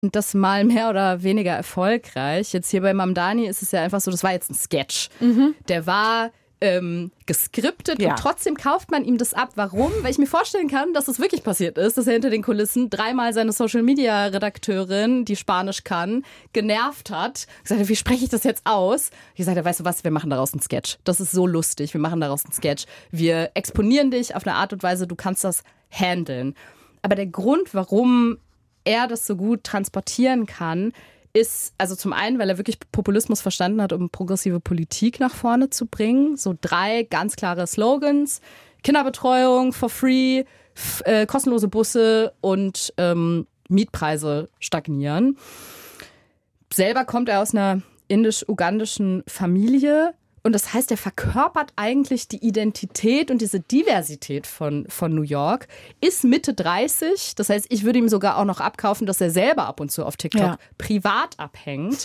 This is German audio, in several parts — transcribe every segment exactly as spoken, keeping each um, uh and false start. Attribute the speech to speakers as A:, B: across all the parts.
A: Und das mal mehr oder weniger erfolgreich. Jetzt hier bei Mamdani ist es ja einfach so, das war jetzt ein Sketch. Mhm. Der war ähm, geskriptet ja. und trotzdem kauft man ihm das ab. Warum? Weil ich mir vorstellen kann, dass das wirklich passiert ist, dass er hinter den Kulissen dreimal seine Social-Media-Redakteurin, die Spanisch kann, genervt hat. Gesagt hat, wie spreche ich das jetzt aus? Ich gesagt habe, weißt du was, wir machen daraus einen Sketch. Das ist so lustig, wir machen daraus einen Sketch. Wir exponieren dich auf eine Art und Weise, du kannst das handeln. Aber der Grund, warum er das so gut transportieren kann, ist, also zum einen, weil er wirklich Populismus verstanden hat, um progressive Politik nach vorne zu bringen. So drei ganz klare Slogans. Kinderbetreuung for free, f- äh, kostenlose Busse und ähm, Mietpreise stagnieren. Selber kommt er aus einer indisch-ugandischen Familie. Und das heißt, er verkörpert eigentlich die Identität und diese Diversität von, von New York, ist Mitte dreißig. Das heißt, ich würde ihm sogar auch noch abkaufen, dass er selber ab und zu auf TikTok ja. privat abhängt.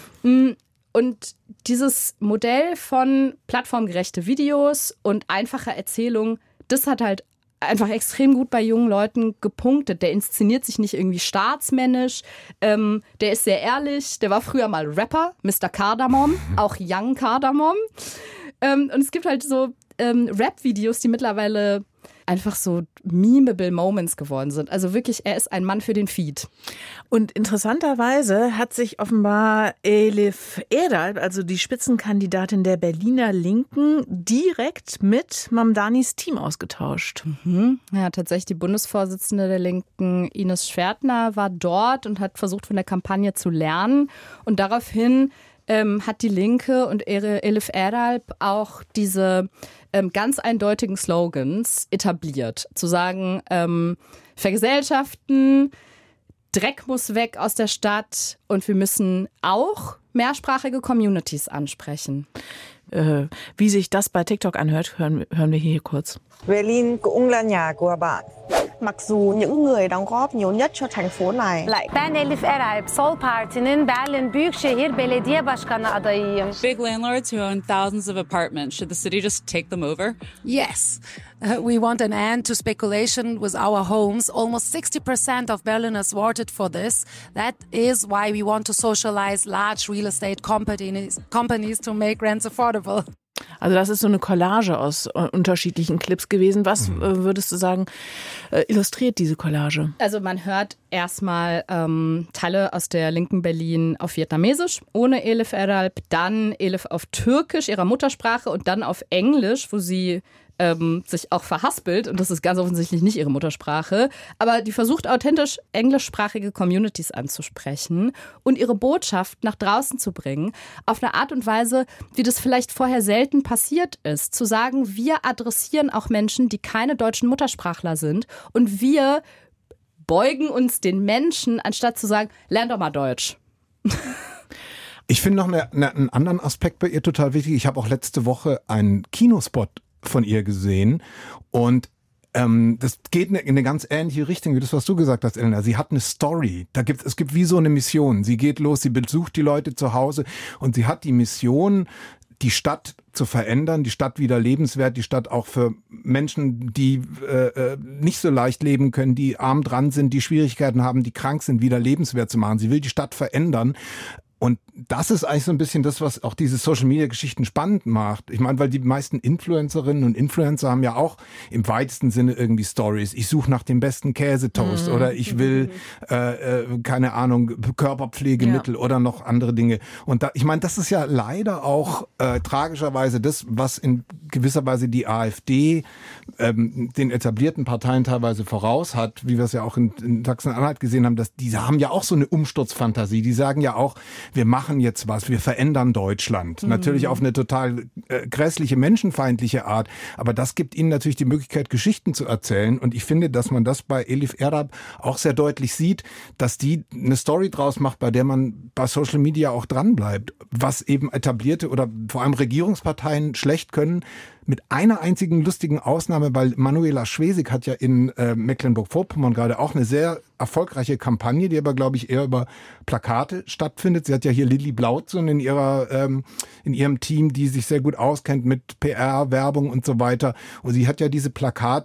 A: Und dieses Modell von plattformgerechte Videos und einfacher Erzählung, das hat halt einfach extrem gut bei jungen Leuten gepunktet. Der inszeniert sich nicht irgendwie staatsmännisch. Ähm, der ist sehr ehrlich. Der war früher mal Rapper, Mister Cardamom, auch Young Cardamom. Ähm, und es gibt halt so ähm, Rap-Videos, die mittlerweile einfach so memeable Moments geworden sind. Also wirklich, er ist ein Mann für den Feed.
B: Und interessanterweise hat sich offenbar Elif Erdal, also die Spitzenkandidatin der Berliner Linken, direkt mit Mamdanis Team ausgetauscht.
A: Mhm. Ja, tatsächlich die Bundesvorsitzende der Linken, Ines Schwertner, war dort und hat versucht, von der Kampagne zu lernen. Und daraufhin ähm, hat die Linke und Elif Erdal auch diese ähm, ganz eindeutigen Slogans etabliert. Zu sagen, ähm, vergesellschaften, Dreck muss weg aus der Stadt und wir müssen auch mehrsprachige Communities ansprechen.
B: Äh, wie sich das bei TikTok anhört, hören, hören wir hier kurz.
C: Berlin cũng là nhà của bạn. Mặc dù những người đóng góp nhiều nhất cho thành phố này.
D: Ben Elif Erdal, Sol Parti'nin Berlin Büyükşehir Belediye Başkanı adayıyım.
E: Big landlords who own thousands of apartments. Should the city just take them over?
F: Yes. Uh, we want an end to speculation with our homes. Almost sixty percent of Berliners voted for this. That is why we want to socialize large real estate companies, companies to make rents affordable.
B: Also das ist so eine Collage aus äh, unterschiedlichen Clips gewesen. Was mhm. äh, würdest du sagen, äh, illustriert diese Collage?
A: Also man hört erstmal ähm, Teile aus der linken Berlin auf Vietnamesisch, ohne Elif Erdal, dann Elif auf Türkisch, ihrer Muttersprache, und dann auf Englisch, wo sie ähm, sich auch verhaspelt, und das ist ganz offensichtlich nicht ihre Muttersprache, aber die versucht authentisch englischsprachige Communities anzusprechen und ihre Botschaft nach draußen zu bringen, auf eine Art und Weise, wie das vielleicht vorher selten passiert ist. Zu sagen, wir adressieren auch Menschen, die keine deutschen Muttersprachler sind, und wir beugen uns den Menschen, anstatt zu sagen, lern doch mal Deutsch.
G: Ich finde noch eine, eine, einen anderen Aspekt bei ihr total wichtig. Ich habe auch letzte Woche einen Kinospot von ihr gesehen, und ähm, das geht in eine ganz ähnliche Richtung wie das, was du gesagt hast, Elena. Sie hat eine Story. Da gibt es gibt wie so eine Mission. Sie geht los, sie besucht die Leute zu Hause und sie hat die Mission, die Stadt zu verändern, die Stadt wieder lebenswert, die Stadt auch für Menschen, die äh, nicht so leicht leben können, die arm dran sind, die Schwierigkeiten haben, die krank sind, wieder lebenswert zu machen. Sie will die Stadt verändern. Und das ist eigentlich so ein bisschen das, was auch diese Social-Media-Geschichten spannend macht. Ich meine, weil die meisten Influencerinnen und Influencer haben ja auch im weitesten Sinne irgendwie Stories. Ich suche nach dem besten Käsetoast mhm. oder ich will, äh, äh, keine Ahnung, Körperpflegemittel ja. oder noch andere Dinge. Und da, ich meine, das ist ja leider auch äh, tragischerweise das, was in gewisser Weise die AfD ähm, den etablierten Parteien teilweise voraus hat, wie wir es ja auch in, in Sachsen-Anhalt gesehen haben, dass die haben ja auch so eine Umsturzfantasie. Die sagen ja auch, wir machen jetzt was, wir verändern Deutschland. Mhm. Natürlich auf eine total äh, grässliche, menschenfeindliche Art. Aber das gibt ihnen natürlich die Möglichkeit, Geschichten zu erzählen. Und ich finde, dass man das bei Elif Erdal auch sehr deutlich sieht, dass die eine Story draus macht, bei der man bei Social Media auch dranbleibt. Was eben etablierte oder vor allem Regierungsparteien schlecht können, mit einer einzigen lustigen Ausnahme, weil Manuela Schwesig hat ja in äh, Mecklenburg-Vorpommern gerade auch eine sehr erfolgreiche Kampagne, die aber, glaube ich, eher über Plakate stattfindet. Sie hat ja hier Lilly Blautzun in ihrer ähm, in ihrem Team, die sich sehr gut auskennt mit P R, Werbung und so weiter. Und sie hat ja diese Plakate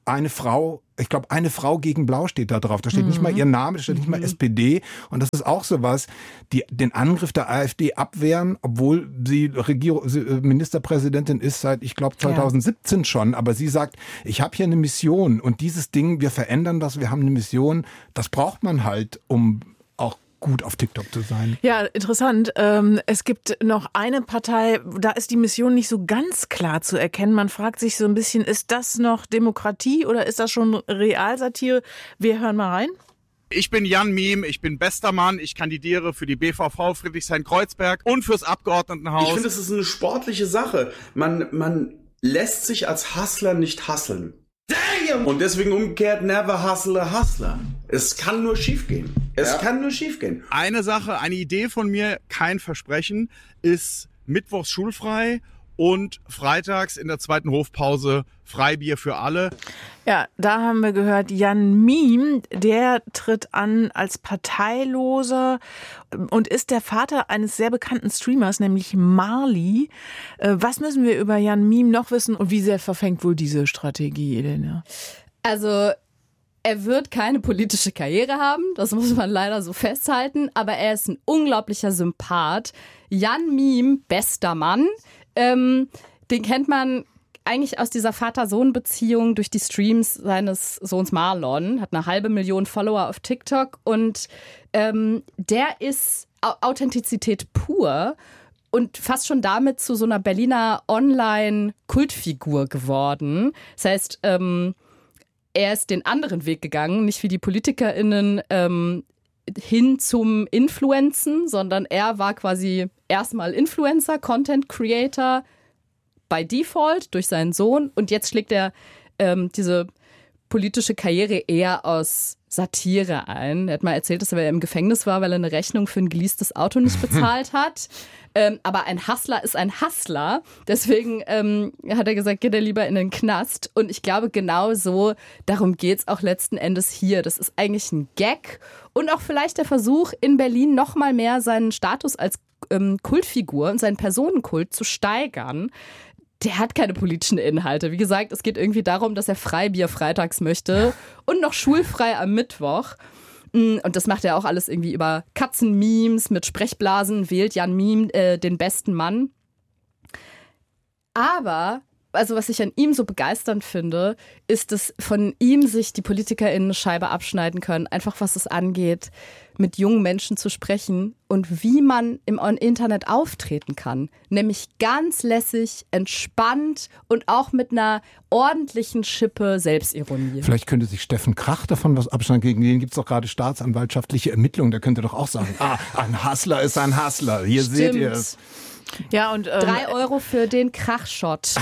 G: eine Frau, ich glaube, eine Frau gegen Blau steht da drauf. Da steht mhm. nicht mal ihr Name, da steht nicht mal S P D. Und das ist auch sowas, die den Angriff der AfD abwehren, obwohl sie Regierung, sie Ministerpräsidentin ist seit, ich glaube, zwanzig siebzehn ja. schon. Aber sie sagt, ich habe hier eine Mission und dieses Ding, wir verändern das, wir haben eine Mission. Das braucht man halt, um auch gut auf TikTok zu sein.
B: Ja, interessant. Es gibt noch eine Partei, da ist die Mission nicht so ganz klar zu erkennen. Man fragt sich so ein bisschen, ist das noch Demokratie oder ist das schon Realsatire? Wir hören mal rein.
H: Ich bin Jan Miem, ich bin bester Mann, ich kandidiere für die B V V Friedrichshain-Kreuzberg und fürs Abgeordnetenhaus.
I: Ich finde, es ist eine sportliche Sache. Man, man lässt sich als Hustler nicht hustlen. Damn! Und deswegen umgekehrt, never hustle a hustler. Es kann nur schiefgehen. Es ja. kann nur schiefgehen.
H: Eine Sache, eine Idee von mir, kein Versprechen, ist mittwochs schulfrei und freitags in der zweiten Hofpause Freibier für alle.
B: Ja, da haben wir gehört, Jan Miem, der tritt an als Parteiloser und ist der Vater eines sehr bekannten Streamers, nämlich Marley. Was müssen wir über Jan Miem noch wissen und wie sehr verfängt wohl diese Strategie, Elena?
A: Also er wird keine politische Karriere haben, das muss man leider so festhalten, aber er ist ein unglaublicher Sympath. Jan Miem, bester Mann, ähm, den kennt man eigentlich aus dieser Vater-Sohn-Beziehung durch die Streams seines Sohns Marlon, hat eine halbe Million Follower auf TikTok und ähm, der ist Authentizität pur und fast schon damit zu so einer Berliner Online-Kultfigur geworden. Das heißt, ähm, er ist den anderen Weg gegangen, nicht wie die PolitikerInnen ähm, hin zum Influenzen, sondern er war quasi erstmal Influencer, Content Creator by Default durch seinen Sohn und jetzt schlägt er ähm, diese politische Karriere eher aus Satire ein. Er hat mal erzählt, dass er im Gefängnis war, weil er eine Rechnung für ein geleastes Auto nicht bezahlt hat. Ähm, aber ein Hustler ist ein Hustler. Deswegen ähm, hat er gesagt, geht er lieber in den Knast. Und ich glaube, genau so, darum geht's auch letzten Endes hier. Das ist eigentlich ein Gag und auch vielleicht der Versuch, in Berlin noch mal mehr seinen Status als ähm, Kultfigur und seinen Personenkult zu steigern. Der hat keine politischen Inhalte. Wie gesagt, es geht irgendwie darum, dass er Freibier freitags möchte und noch schulfrei am Mittwoch. Und das macht er auch alles irgendwie über Katzenmemes mit Sprechblasen, wählt Jan Miem äh, den besten Mann. Aber, also was ich an ihm so begeisternd finde, ist, dass von ihm sich die PolitikerInnen eine Scheibe abschneiden können, einfach was es angeht, mit jungen Menschen zu sprechen und wie man im Internet auftreten kann. Nämlich ganz lässig, entspannt und auch mit einer ordentlichen Schippe Selbstironie.
G: Vielleicht könnte sich Steffen Krach davon was abschneiden. Gegen den gibt es doch gerade staatsanwaltschaftliche Ermittlungen. Der könnte doch auch sagen, ah, ein Hustler ist ein Hustler. Hier Stimmt. seht ihr es.
B: Ja, und ähm,
A: drei Euro für den Krachshot.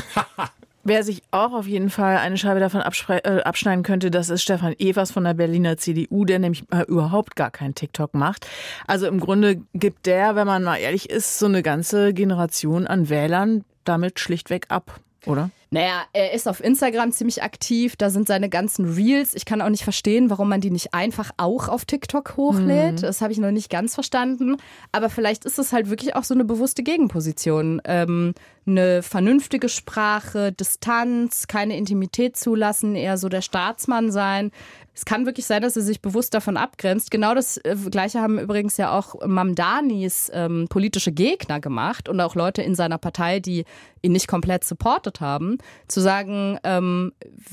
B: Wer sich auch auf jeden Fall eine Scheibe davon abspre- äh, abschneiden könnte, das ist Stefan Evers von der Berliner C D U, der nämlich äh, überhaupt gar kein TikTok macht. Also im Grunde gibt der, wenn man mal ehrlich ist, so eine ganze Generation an Wählern damit schlichtweg ab, oder?
A: Naja, er ist auf Instagram ziemlich aktiv, da sind seine ganzen Reels. Ich kann auch nicht verstehen, warum man die nicht einfach auch auf TikTok hochlädt. Mhm. Das habe ich noch nicht ganz verstanden. Aber vielleicht ist es halt wirklich auch so eine bewusste Gegenposition. Ähm, eine vernünftige Sprache, Distanz, keine Intimität zulassen, eher so der Staatsmann sein. Es kann wirklich sein, dass er sich bewusst davon abgrenzt. Genau das äh, Gleiche haben übrigens ja auch Mamdanis ähm, politische Gegner gemacht und auch Leute in seiner Partei, die ihn nicht komplett supportet haben. Zu sagen, ähm,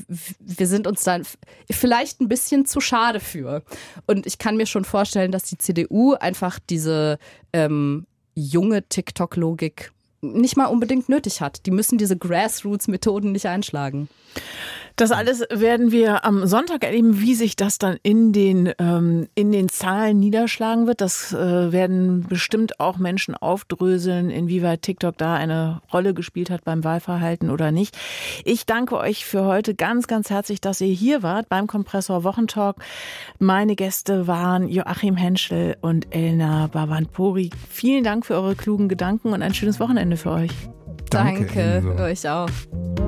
A: wir sind uns da vielleicht ein bisschen zu schade für. Und ich kann mir schon vorstellen, dass die C D U einfach diese ähm, junge TikTok-Logik nicht mal unbedingt nötig hat. Die müssen diese Grassroots-Methoden nicht einschlagen.
B: Das alles werden wir am Sonntag erleben, wie sich das dann in den, ähm, in den Zahlen niederschlagen wird. Das äh, werden bestimmt auch Menschen aufdröseln, inwieweit TikTok da eine Rolle gespielt hat beim Wahlverhalten oder nicht. Ich danke euch für heute ganz, ganz herzlich, dass ihr hier wart beim Kompressor Wochentalk. Meine Gäste waren Joachim Henschel und Elna Bhavanpuri. Vielen Dank für eure klugen Gedanken und ein schönes Wochenende für euch.
A: Danke, Danke euch auch.